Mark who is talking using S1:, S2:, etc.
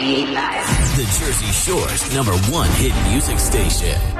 S1: 88 Live.
S2: The Jersey Shore's #1 hit music station.